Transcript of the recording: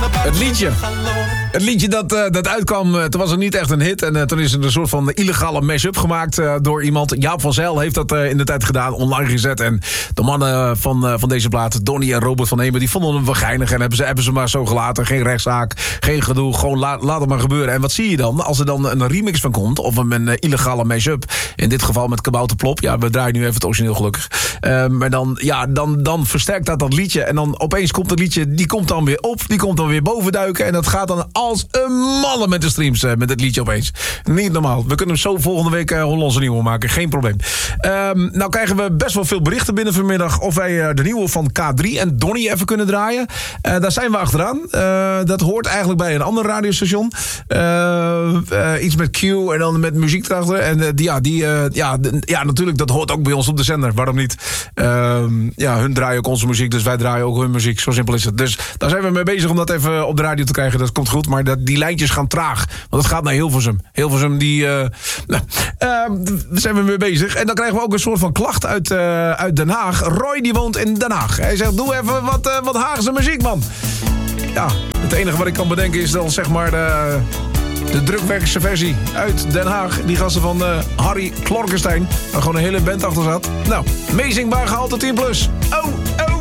Het liedje dat uitkwam, toen was het niet echt een hit. En toen is er een soort van illegale mash-up gemaakt door iemand. Jaap van Zijl heeft dat in de tijd gedaan, online gezet. En de mannen van deze plaat, Donnie en Robert van Hemen, die vonden hem wel geinig. En hebben ze maar zo gelaten. Geen rechtszaak, geen gedoe. Gewoon laat het maar gebeuren. En wat zie je dan? Als er dan een remix van komt, of een illegale mash-up. In dit geval met Kabouter Plop. Ja, we draaien nu even het origineel gelukkig. Maar dan versterkt dat liedje. En dan opeens komt het liedje, die komt dan weer op. Die komt dan weer bovenduiken. En dat gaat dan als een malle met de streams. Met het liedje opeens. Niet normaal. We kunnen hem zo volgende week Hollandse nieuwe maken. Geen probleem. Nou krijgen we best wel veel berichten binnen vanmiddag. Of wij de nieuwe van K3 en Donnie even kunnen draaien. Daar zijn we achteraan. Dat hoort eigenlijk bij een ander radiostation. Iets met Q en dan met muziek erachter. En natuurlijk, dat hoort ook bij ons op de zender. Waarom niet? Hun draaien ook onze muziek, dus wij draaien ook hun muziek. Zo simpel is het. Dus daar zijn we mee bezig om dat even op de radio te krijgen. Dat komt goed, maar die lijntjes gaan traag. Want het gaat naar Hilversum. Hilversum, daar zijn we mee bezig. En dan krijgen we ook een soort van klacht uit Den Haag. Roy, die woont in Den Haag. Hij zegt, doe even wat Haagse muziek, man. Ja, het enige wat ik kan bedenken is dan zeg maar de drukwerkse versie uit Den Haag. Die gasten van Harry Klorkenstein. Waar gewoon een hele band achter zat. Nou, meezingbaar gehaald tot 10+. Oh.